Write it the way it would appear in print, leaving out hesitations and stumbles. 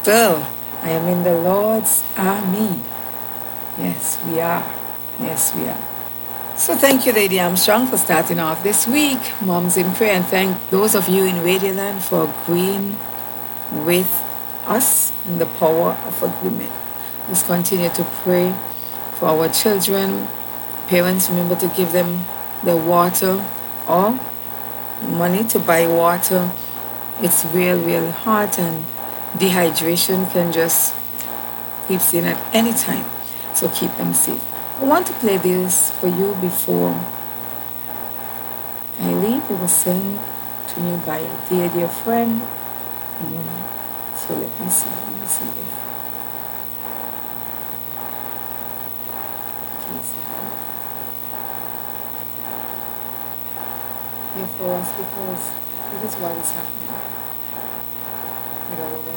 still. I am in the Lord's army. Yes, we are. Yes, we are. So thank you, Lady Armstrong, for starting off this week, Moms in Prayer, and thank those of you in Radioland for agreeing with us in the power of agreement. Let's continue to pray for our children. Parents, remember to give them the water or money to buy water. It's real hard, and dehydration can just creep in at any time. So keep them safe. I want to play this for you before I leave. It was sent to me by a dear friend. So let me see if here for us, because it is what is happening with our